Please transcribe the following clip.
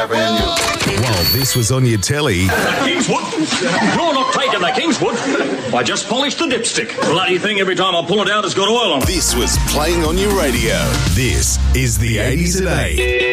While this was on your telly, Kingswood? You're not taking the Kingswood. I just polished the dipstick. Bloody thing, every time I pull it out, it's got oil on it. this was playing on your radio. This is the 80s at 8.